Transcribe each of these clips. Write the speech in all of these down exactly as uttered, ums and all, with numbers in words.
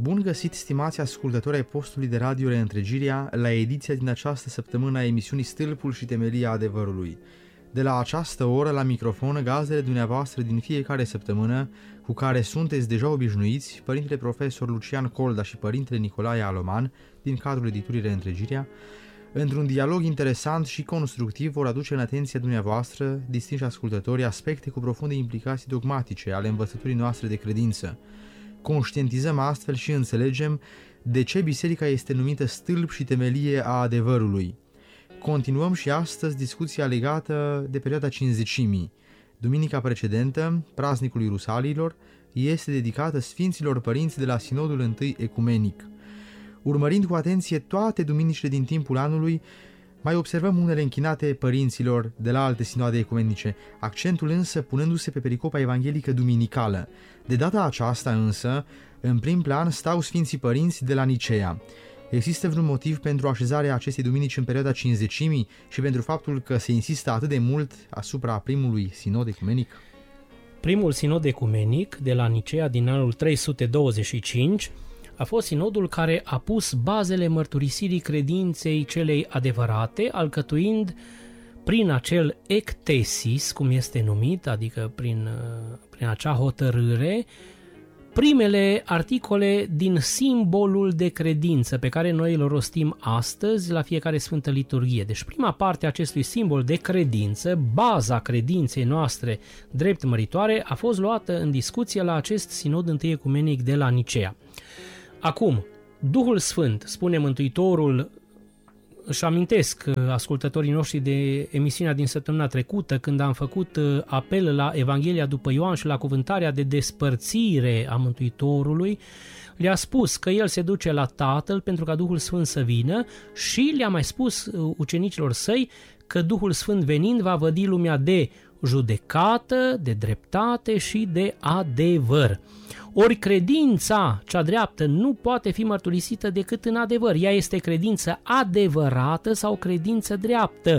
Bun găsit, stimați ascultători ai postului de radio Reîntregirea, la ediția din această săptămână a emisiunii Stâlpul și Temelia Adevărului. De la această oră, la microfon, gazdele dumneavoastră din fiecare săptămână, cu care sunteți deja obișnuiți, Părintele Profesor Lucian Colda și Părintele Nicolae Aloman, din cadrul editurii Reîntregirea, într-un dialog interesant și constructiv vor aduce în atenția dumneavoastră, distinși ascultători, aspecte cu profunde implicații dogmatice ale învățăturii noastre de credință. Conștientizăm astfel și înțelegem de ce biserica este numită stâlp și temelie a adevărului. Continuăm și astăzi discuția legată de perioada Cincizecimii. Duminica precedentă, praznicul Ierusalilor, este dedicată Sfinților Părinți de la Sinodul întâi Ecumenic. Urmărind cu atenție toate duminicile din timpul anului, mai observăm unele închinate părinților de la alte sinoade ecumenice, accentul însă punându-se pe pericopa evanghelică duminicală. De data aceasta însă, în prim plan stau Sfinții Părinți de la Nicea. Există vreun motiv pentru așezarea acestei duminici în perioada Cincizecimii și pentru faptul că se insistă atât de mult asupra primului sinod ecumenic? Primul sinod ecumenic de la Nicea din anul trei sute douăzeci și cinci a fost sinodul care a pus bazele mărturisirii credinței celei adevărate, alcătuind prin acel ectesis, cum este numit, adică prin, prin acea hotărâre, primele articole din simbolul de credință pe care noi îl rostim astăzi la fiecare Sfântă Liturghie. Deci prima parte a acestui simbol de credință, baza credinței noastre drept măritoare, a fost luată în discuție la acest sinod întâi ecumenic de la Nicea. Acum, Duhul Sfânt, spune Mântuitorul, își amintesc ascultătorii noștri de emisiunea din săptămâna trecută, când am făcut apel la Evanghelia după Ioan și la cuvântarea de despărțire a Mântuitorului, le-a spus că El se duce la Tatăl pentru ca Duhul Sfânt să vină și le-a mai spus ucenicilor săi că Duhul Sfânt venind va vădi lumea de judecată, de dreptate și de adevăr. Ori credința cea dreaptă nu poate fi mărturisită decât în adevăr. Ea este credință adevărată sau credință dreaptă.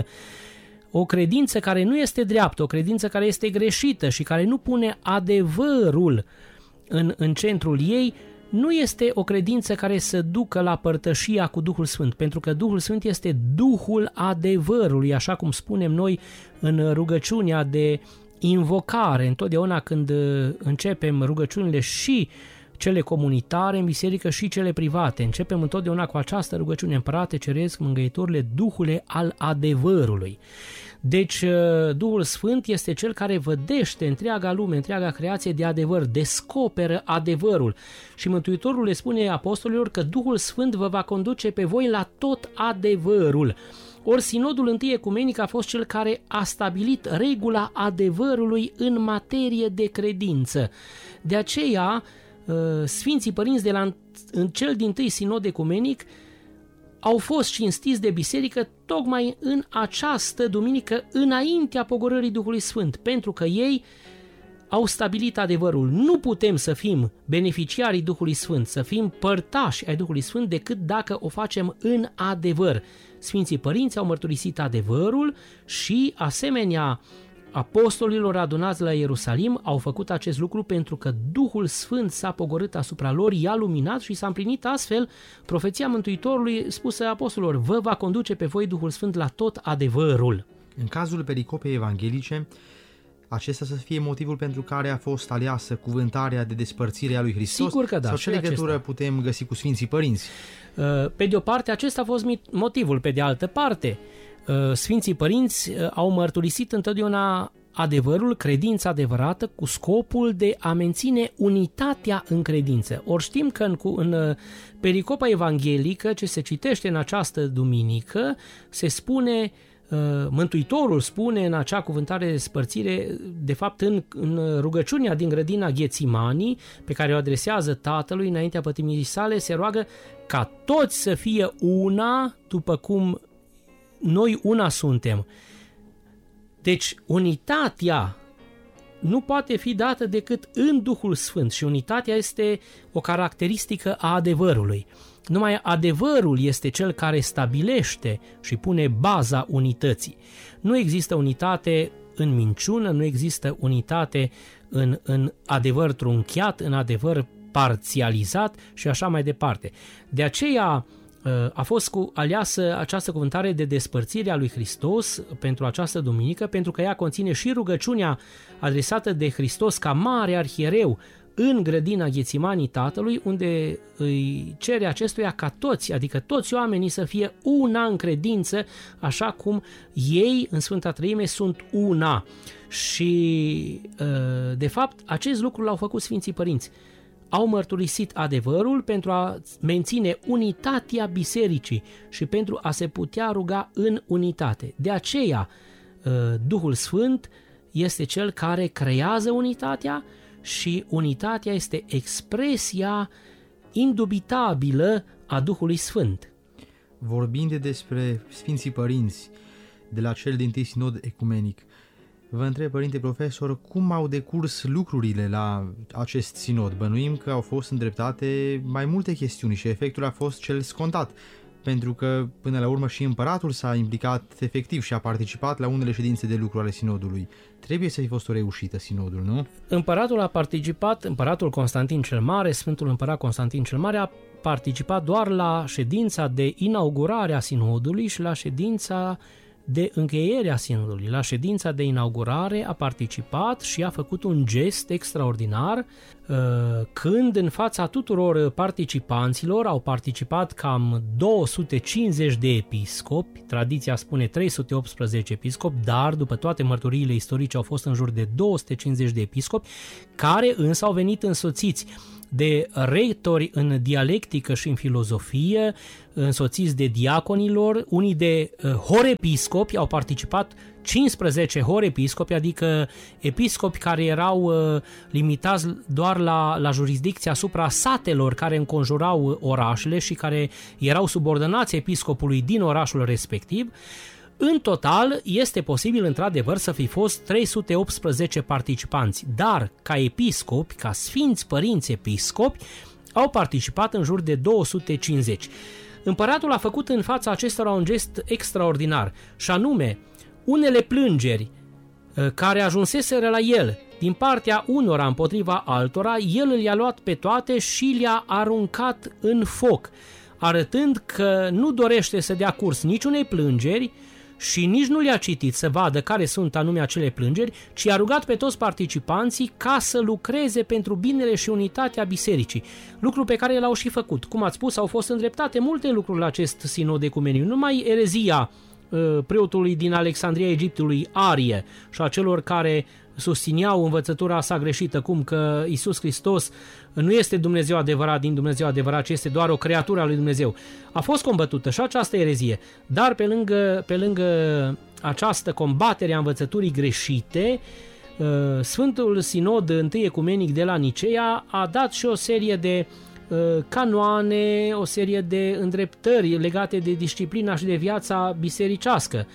O credință care nu este dreaptă, o credință care este greșită și care nu pune adevărul în, în centrul ei, nu este o credință care să ducă la părtășia cu Duhul Sfânt, pentru că Duhul Sfânt este Duhul adevărului, așa cum spunem noi în rugăciunea de invocare, întotdeauna când începem rugăciunile și cele comunitare în biserică și cele private. Începem întotdeauna cu această rugăciune: Împărate Ceresc, Mângâietorule, Duhule al adevărului. Deci Duhul Sfânt este cel care vădește întreaga lume, întreaga creație de adevăr, descoperă adevărul. Și Mântuitorul le spune apostolilor că Duhul Sfânt vă va conduce pe voi la tot adevărul. Ori sinodul întâi ecumenic a fost cel care a stabilit regula adevărului în materie de credință. De aceea, Sfinții Părinți de la în cel dintâi sinod ecumenic au fost cinstiți de biserică tocmai în această duminică, înaintea pogorârii Duhului Sfânt, pentru că ei au stabilit adevărul. Nu putem să fim beneficiarii Duhului Sfânt, să fim părtași ai Duhului Sfânt, decât dacă o facem în adevăr. Sfinții Părinți au mărturisit adevărul și, asemenea apostolilor adunați la Ierusalim, au făcut acest lucru pentru că Duhul Sfânt s-a pogorât asupra lor, i-a luminat și s-a împlinit astfel profeția Mântuitorului spusă apostolilor: vă va conduce pe voi Duhul Sfânt la tot adevărul. În cazul pericopei evanghelice, acesta să fie motivul pentru care a fost aleasă cuvântarea de despărțire a lui Hristos? Sigur că da. Sau ce legătură acesta putem găsi cu Sfinții Părinți? Pe de o parte, acesta a fost motivul. Pe de altă parte, Sfinții Părinți au mărturisit întotdeauna adevărul, credința adevărată, cu scopul de a menține unitatea în credință. Ori știm că în, în pericopa evanghelică ce se citește în această duminică, se spune, Mântuitorul spune în acea cuvântare de despărțire, de fapt în, în rugăciunea din grădina Ghețimanii, pe care o adresează Tatălui înaintea pătimirii sale, se roagă ca toți să fie una, după cum noi una suntem. Deci unitatea nu poate fi dată decât în Duhul Sfânt și unitatea este o caracteristică a adevărului. Numai adevărul este cel care stabilește și pune baza unității. Nu există unitate în minciună, nu există unitate în, în adevăr trunchiat, în adevăr parțializat și așa mai departe. De aceea a fost cu aleasă această cuvântare de despărțire a lui Hristos pentru această duminică, pentru că ea conține și rugăciunea adresată de Hristos ca mare arhiereu în grădina Ghețimanii Tatălui, unde îi cere acestuia ca toți, adică toți oamenii să fie una în credință, așa cum ei în Sfânta Treime sunt una. Și de fapt acest lucru l-au făcut Sfinții Părinți. Au mărturisit adevărul pentru a menține unitatea bisericii și pentru a se putea ruga în unitate. De aceea, Duhul Sfânt este cel care creează unitatea și unitatea este expresia indubitabilă a Duhului Sfânt. Vorbind despre Sfinții Părinți de la cel din-tâi sinod ecumenic, vă întreb, părinte profesor, cum au decurs lucrurile la acest sinod? Bănuim că au fost îndreptate mai multe chestiuni și efectul a fost cel scontat, pentru că până la urmă și împăratul s-a implicat efectiv și a participat la unele ședințe de lucru ale sinodului. Trebuie să fi fost o reușită sinodul, nu? Împăratul a participat, împăratul Constantin cel Mare, Sfântul Împărat Constantin cel Mare a participat doar la ședința de inaugurare a sinodului și la ședința de încheiere a sinodului. La ședința de inaugurare a participat și a făcut un gest extraordinar când în fața tuturor participanților au participat cam două sute cincizeci de episcopi, tradiția spune trei sute optsprezece episcopi, dar după toate mărturiile istorice au fost în jur de două sute cincizeci de episcopi, care însă au venit însoțiți de rectori în dialectică și în filozofie, însoțiți de diaconilor, unii de uh, horepiscopi, au participat cincisprezece horepiscopi, adică episcopi care erau uh, limitați doar la, la jurisdicția asupra satelor care înconjurau orașele și care erau subordonați episcopului din orașul respectiv. În total, este posibil într-adevăr să fi fost trei sute optsprezece participanți, dar ca episcopi, ca sfinți părinți episcopi, au participat în jur de două sute cincizeci. Împăratul a făcut în fața acestora un gest extraordinar, și anume, unele plângeri care ajunseseră la el din partea unora împotriva altora, el le-a luat pe toate și le-a aruncat în foc, arătând că nu dorește să dea curs niciunei plângeri și nici nu le-a citit să vadă care sunt anume acele plângeri, ci a rugat pe toți participanții ca să lucreze pentru binele și unitatea bisericii, lucru pe care l-au și făcut. Cum ați spus, au fost îndreptate multe lucruri la acest sinod ecumenic, numai erezia uh, preotului din Alexandria Egiptului, Arie, și a celor care susțineau învățătura sa greșită, cum că Iisus Hristos nu este Dumnezeu adevărat din Dumnezeu adevărat, ci este doar o creatură a lui Dumnezeu. A fost combătută și această erezie, dar pe lângă, pe lângă această combatere a învățăturii greșite, Sfântul Sinod întâi ecumenic de la Nicea a dat și o serie de canoane, o serie de îndreptări legate de disciplina și de viața bisericească.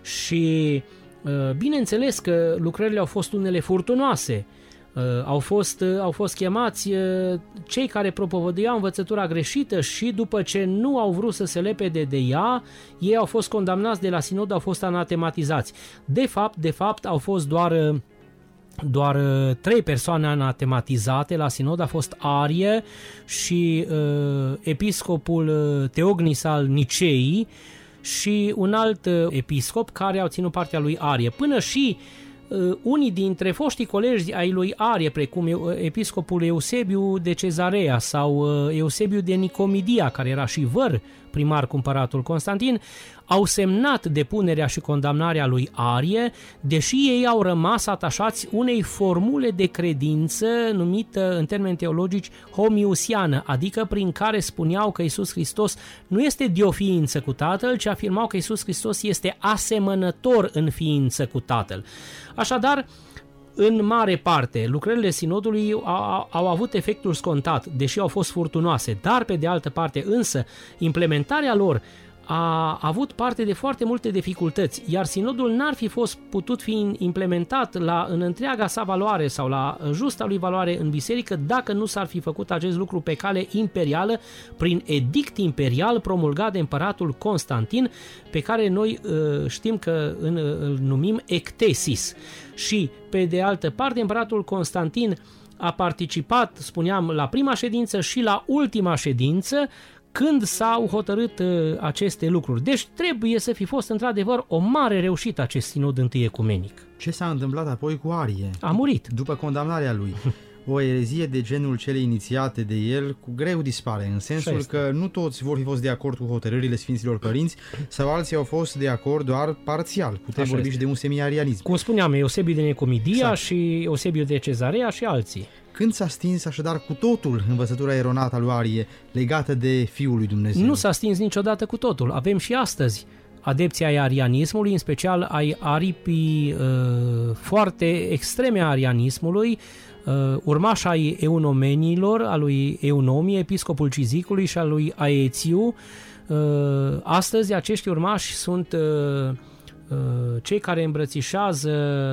Și bineînțeles că lucrările au fost unele furtunoase, au fost, au fost chemați cei care propovăduiau învățătura greșită și după ce nu au vrut să se lepede de ea, ei au fost condamnați de la sinod, au fost anatematizați. De fapt, de fapt au fost doar, doar trei persoane anatematizate la sinod, a fost Arie și uh, episcopul Teognis al Niceii și un alt episcop care au ținut partea lui Arie. Până și uh, unii dintre foștii colegi ai lui Arie, precum episcopul Eusebiu de Cezarea sau uh, Eusebiu de Nicomedia, care era și văr primar cu împăratul Constantin, au semnat depunerea și condamnarea lui Arie, deși ei au rămas atașați unei formule de credință numită în termeni teologici homiusiană, adică prin care spuneau că Iisus Hristos nu este de o ființă cu Tatăl, ci afirmau că Iisus Hristos este asemănător în ființă cu Tatăl. Așadar, în mare parte, lucrările sinodului au, au avut efectul scontat, deși au fost furtunoase, dar pe de altă parte însă implementarea lor a avut parte de foarte multe dificultăți, iar sinodul n-ar fi fost putut fi implementat la, în întreaga sa valoare sau la justa lui valoare în biserică dacă nu s-ar fi făcut acest lucru pe cale imperială, prin edict imperial promulgat de împăratul Constantin, pe care noi știm că îl numim ectesis. Și, pe de altă parte, împăratul Constantin a participat, spuneam, la prima ședință și la ultima ședință, când s-au hotărât uh, aceste lucruri. Deci trebuie să fi fost într-adevăr o mare reușită acest sinod întâi ecumenic. Ce s-a întâmplat apoi cu Arie? A murit. După condamnarea lui. O erezie de genul cele inițiate de el cu greu dispare, în sensul că nu toți vor fi fost de acord cu hotărârile Sfinților Părinți sau alții au fost de acord doar parțial. Putem Așa vorbi este. și de un semiarianism. Cum spuneam, Eusebiu de Nicomedia Exact. și Eusebiu de Cezarea și alții. Când s-a stins așadar cu totul învățătura eronată a lui Arie legată de Fiul lui Dumnezeu? Nu s-a stins niciodată cu totul. Avem și astăzi adepții ai arianismului, în special ai aripii uh, foarte extreme a arianismului, uh, urmași ai eunomenilor, a lui Eunomie, episcopul Cizicului și a lui Aețiu. Uh, astăzi acești urmași sunt uh, uh, cei care îmbrățișează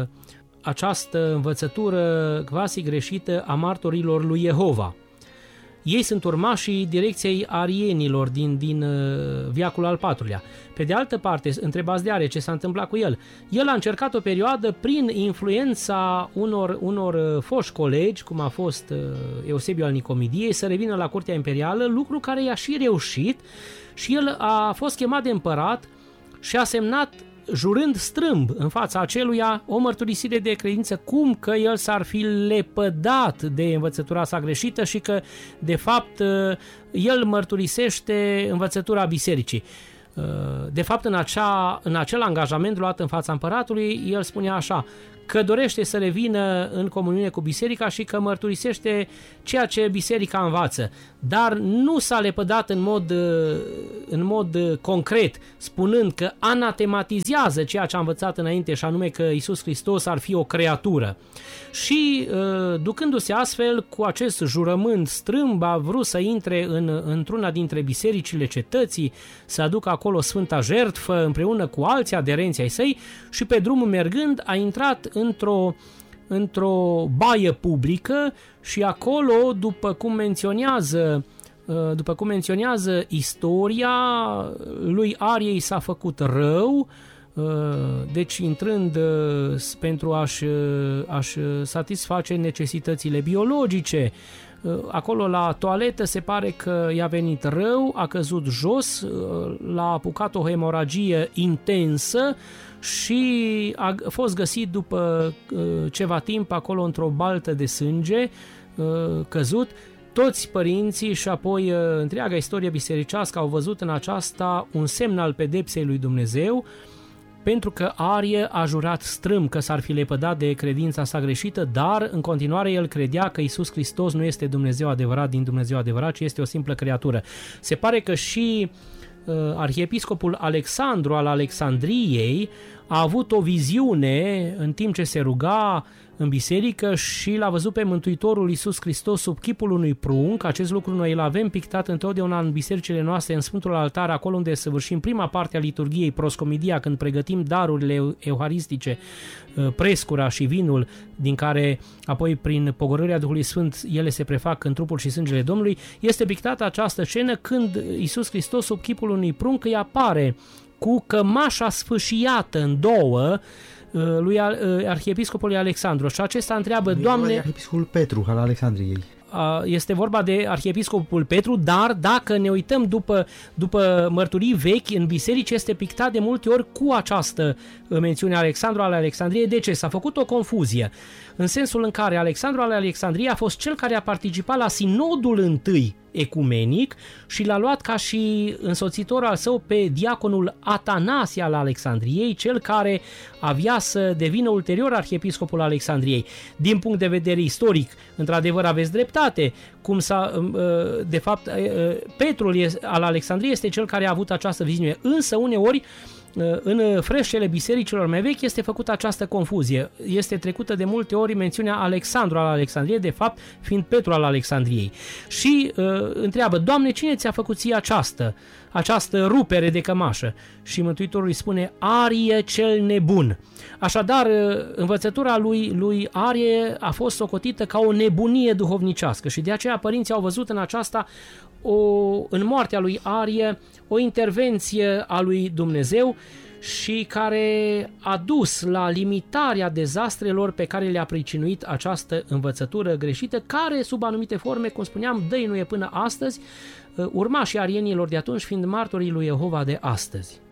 această învățătură quasi greșită a martorilor lui Jehova. Ei sunt urmașii direcției arienilor din, din uh, veacul al patrulea. Pe de altă parte, întrebați de Arie ce s-a întâmplat cu el. El a încercat o perioadă prin influența unor, unor foști colegi, cum a fost uh, Eusebiu al Nicomidiei, să revină la curtea imperială, lucru care i-a și reușit și el a fost chemat de împărat și a semnat jurând strâmb în fața aceluia o mărturisire de credință, cum că el s-ar fi lepădat de învățătura sa greșită și că, de fapt, el mărturisește învățătura bisericii. De fapt, în, acea, în acel angajament luat în fața împăratului, el spunea așa, că dorește să revină în comuniune cu biserica și că mărturisește ceea ce biserica învață, dar nu s-a lepădat în mod, în mod concret, spunând că anatematizează ceea ce a învățat înainte, și anume că Iisus Hristos ar fi o creatură. Și ducându-se astfel, cu acest jurământ strâmb, a vrut să intre în, într-una dintre bisericile cetății, să aducă acolo Sfânta Jertfă împreună cu alții aderenți ai săi și pe drumul mergând a intrat într-o, într-o baie publică și acolo, după cum menționează, după cum menționează istoria, lui Arie s-a făcut rău, deci intrând pentru a-și, a-și satisface necesitățile biologice. Acolo la toaletă se pare că i-a venit rău, a căzut jos, l-a apucat o hemoragie intensă și a fost găsit după ceva timp acolo într-o baltă de sânge, căzut. Toți părinții și apoi întreaga istorie bisericească au văzut în aceasta un semn al pedepsei lui Dumnezeu, pentru că Arie a jurat strâmb că s-ar fi lepădat de credința sa greșită, dar în continuare el credea că Iisus Hristos nu este Dumnezeu adevărat din Dumnezeu adevărat, ci este o simplă creatură. Se pare că și uh, arhiepiscopul Alexandru al Alexandriei a avut o viziune în timp ce se ruga în biserică și l-a văzut pe Mântuitorul Iisus Hristos sub chipul unui prunc. Acest lucru noi îl avem pictat întotdeauna în bisericile noastre, în Sfântul Altar, acolo unde săvârșim prima parte a liturgiei, proscomidia, când pregătim darurile euharistice, prescura și vinul, din care apoi prin pogorârea Duhului Sfânt ele se prefac în trupul și sângele Domnului. Este pictată această scenă când Iisus Hristos sub chipul unui prunc îi apare cu cămașa sfâșiată în două lui arhiepiscopului Alexandru și acesta întreabă, Doamne... Arhiepiscopul Petru al Alexandriei. Este vorba de arhiepiscopul Petru, dar dacă ne uităm după, după mărturii vechi, în biserici este pictat de multe ori cu această mențiune Alexandru al Alexandriei. De ce? S-a făcut o confuzie, în sensul în care Alexandru al Alexandriei a fost cel care a participat la sinodul întâi ecumenic și l-a luat ca și însoțitor al său pe diaconul Atanasie al Alexandriei, cel care avea să devină ulterior arhiepiscopul Alexandriei. Din punct de vedere istoric, într-adevăr aveți dreptate, cum s-a, de fapt Petrul al Alexandriei este cel care a avut această viziune, însă uneori în freșele bisericilor mai vechi este făcută această confuzie. Este trecută de multe ori mențiunea Alexandru al Alexandriei, de fapt fiind Petru al Alexandriei. Și uh, întreabă, Doamne, cine ți-a făcut ție această, această rupere de cămașă? Și Mântuitorul îi spune, Arie cel nebun. Așadar, învățătura lui, lui Arie a fost socotită ca o nebunie duhovnicească și de aceea părinții au văzut în aceasta, o, în moartea lui Arie, o intervenție a lui Dumnezeu și care a dus la limitarea dezastrelor pe care le-a pricinuit această învățătură greșită, care, sub anumite forme, cum spuneam, dăinuie până astăzi, urmașii arienilor de atunci fiind martorii lui Jehova de astăzi.